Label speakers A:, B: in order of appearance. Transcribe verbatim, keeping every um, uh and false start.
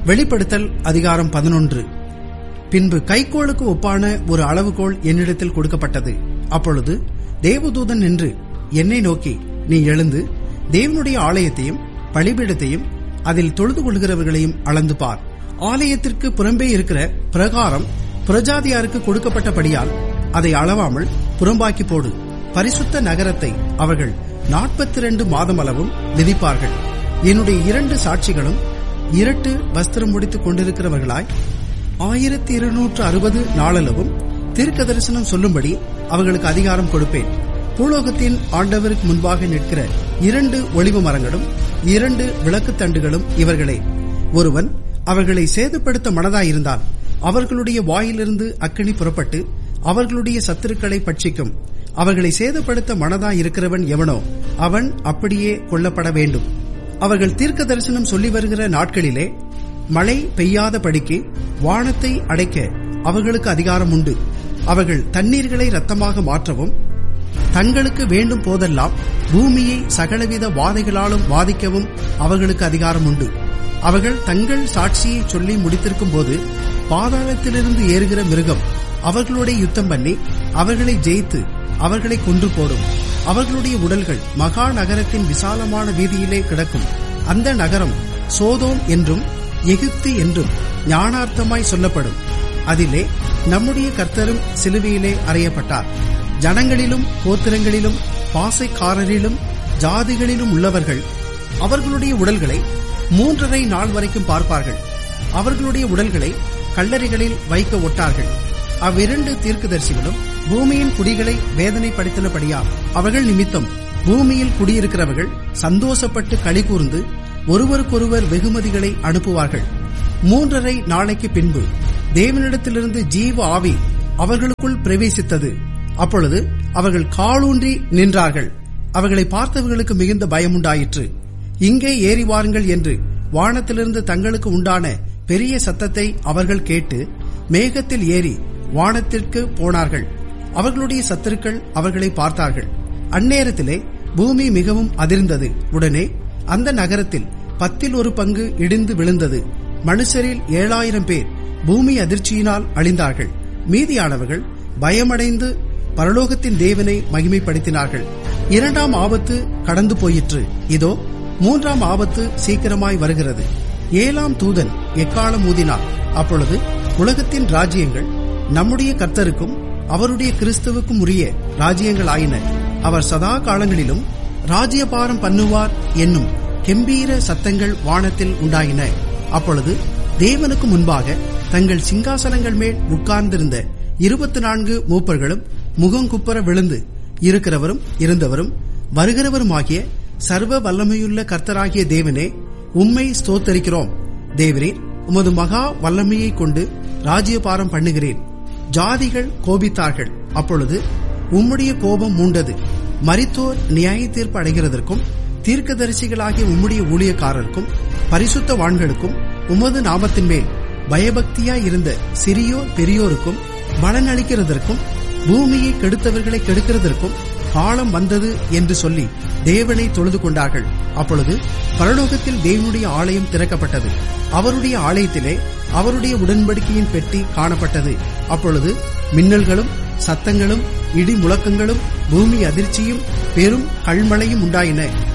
A: வெளிப்படுத்தல் அதிகாரம் பதினொன்று. பின்பு கைக்கோளுக்கு ஒப்பான ஒரு அளவுகோல் என்னிடத்தில் கொடுக்கப்பட்டது. அப்பொழுது தேவதூதன் நின்று என்னை நோக்கி, நீ எழுந்து தேவனுடைய ஆலயத்தையும் பலிபீடத்தையும் அதில் தொழுது கொள்கிறவர்களையும் அளந்து பார். ஆலயத்திற்கு புறம்பே இருக்கிற பிரகாரம் புறஜாதியாருக்கு கொடுக்கப்பட்டபடியால் அதை அளவாமல் புறம்பாக்கி போடு. பரிசுத்த நகரத்தை அவர்கள் நாற்பத்தி இரண்டு மாதம் அளவும் விதிப்பார்கள். என்னுடைய இரண்டு சாட்சிகளும் இரட்டு வஸ்திரம் முடித்துக் கொண்டிருக்கிறவர்களாய் ஆயிரத்தி இருநூற்று அறுபது நாளளவும் தீர்க்க தரிசனம் சொல்லும்படி அவர்களுக்கு அதிகாரம் கொடுப்பேன். பூலோகத்தின் ஆண்டவருக்கு முன்பாக நிற்கிற இரண்டு ஒலிவ மரங்களும் இரண்டு விளக்கு தண்டுகளும் இவர்களே. ஒருவன் அவர்களை சேதப்படுத்த மனதாயிருந்தால் அவர்களுடைய வாயிலிருந்து அக்கினி புறப்பட்டு அவர்களுடைய சத்துருக்களை பட்சிக்கும். அவர்களை சேதப்படுத்த மனதாயிருக்கிறவன் எவனோ அவன் அப்படியே கொல்லப்பட வேண்டும். அவர்கள் தீர்க்க தரிசனம் சொல்லி வருகிற நாட்களிலே மழை பெய்யாதபடிக்கு வானத்தை அடைக்க அவர்களுக்கு அதிகாரம் உண்டு. அவர்கள் தண்ணீர்களை இரத்தமாக மாற்றவும் தங்களுக்கு வேண்டும் போதெல்லாம் பூமியை சகலவித வாதைகளாலும் வாதிக்கவும் அவர்களுக்கு அதிகாரம் உண்டு. அவர்கள் தங்கள் சாட்சியை சொல்லி முடித்திருக்கும் போது பாதாளத்திலிருந்து ஏறுகிற மிருகம் அவர்களுடைய யுத்தம் பண்ணி அவர்களை ஜெயித்து அவர்களை கொன்று போடும். அவர்களுடைய உடல்கள் மகா நகரத்தின் விசாலமான வீதியிலே கிடக்கும். அந்த நகரம் சோதோம் என்றும் எகிப்து என்றும் ஞானார்த்தமாய் சொல்லப்படும். அதிலே நம்முடைய கர்த்தரும் சிலுவையிலே அறையப்பட்டார். ஜனங்களிலும் கோத்திரங்களிலும் பாசைக்காரரிலும் ஜாதிகளிலும் உள்ளவர்கள் அவர்களுடைய உடல்களை மூன்றரை நாள் வரைக்கும் பார்ப்பார்கள். அவர்களுடைய உடல்களை கல்லறைகளில் வைக்க ஒட்டார்கள். அவ்விரண்டு தீர்க்கதரிசிகளும் பூமியின் குடிகளை வேதனைப்படுத்தினபடியால் அவர்கள் நிமித்தம் பூமியில் குடியிருக்கிறவர்கள் சந்தோஷப்பட்டு களி கூர்ந்து ஒருவருக்கொருவர் வெகுமதிகளை அனுப்புவார்கள். மூன்றரை நாளைக்கு பின்பு தேவனிடத்திலிருந்து ஜீவ ஆவி அவர்களுக்குள் பிரவேசித்தது. அப்பொழுது அவர்கள் காலூன்றி நின்றார்கள். அவர்களை பார்த்தவர்களுக்கு மிகுந்த பயமுண்டாயிற்று. இங்கே ஏறி வாருங்கள் என்று வானத்திலிருந்து தங்களுக்கு உண்டான பெரிய சத்தத்தை அவர்கள் கேட்டு மேகத்தில் ஏறி வானத்திற்கு போனார்கள். அவர்களுடைய சத்துருக்கள் அவர்களை பார்த்தார்கள். அந்நேரத்திலே பூமி மிகவும் அதிர்ந்தது. உடனே அந்த நகரத்தில் பத்தில் ஒரு பங்கு இடிந்து விழுந்தது. மனுஷரில் ஏழாயிரம் பேர் பூமி அதிர்ச்சியினால் அழிந்தார்கள். மீதியானவர்கள் பயமடைந்து பரலோகத்தின் தேவனை மகிமைப்படுத்தினார்கள். இரண்டாம் ஆபத்து கடந்து போயிற்று. இதோ மூன்றாம் ஆபத்து சீக்கிரமாய் வருகிறது. ஏழாம் தூதன் எக்காலம் ஊதினார். அப்பொழுது உலகத்தின் ராஜ்யங்கள் நம்முடைய கர்த்தருக்கும் அவருடைய கிறிஸ்துவுக்கும் உரிய ராஜ்யங்கள் ஆயின. அவர் சதா காலங்களிலும் ராஜ்யபாரம் பண்ணுவார் என்னும் கெம்பீர சத்தங்கள் வானத்தில் உண்டாயின. அப்பொழுது தேவனுக்கு முன்பாக தங்கள் சிங்காசனங்கள் மேல் உட்கார்ந்திருந்த இருபத்தி நான்கு மூப்பர்களும் முகங்குப்புற விழுந்து, இருக்கிறவரும் இருந்தவரும் வருகிறவருமாகிய சர்வ வல்லமையுள்ள கர்த்தராகிய தேவனே, உம்மை ஸ்தோத்தரிக்கிறோம். தேவரீர் உமது மகா வல்லமையை கொண்டு ராஜ்யபாரம் பண்ணுகிறேன். ஜாதிகள் கோபித்தார்கள். அப்பொழுது உம்முடைய கோபம் மூண்டது. மரித்தோர் நியாய தீர்ப்பு அடைகிறதற்கும் தீர்க்கதரிசிகளாகிய உம்முடைய ஊழியக்காரருக்கும் பரிசுத்தவான்களுக்கும் உமது நாமத்தின் மேல் பயபக்தியாய் இருந்த சிறியோர் பெரியோருக்கும் பலன் அளிக்கிறதற்கும் பூமியை கெடுத்தவர்களை கெடுக்கிறதற்கும் காலம் வந்தது என்று சொல்லி தேவனை தொழுது கொண்டார்கள். அப்பொழுது பரலோகத்தில் தேவனுடைய ஆலயம் திறக்கப்பட்டது. அவருடைய ஆலயத்திலே அவருடைய உடன்படிக்கையின் பெட்டி காணப்பட்டது. அப்பொழுது மின்னல்களும் சத்தங்களும் இடி முழக்கங்களும் பூமி அதிர்ச்சியும் பெரும் கல்மழையும் உண்டாயின.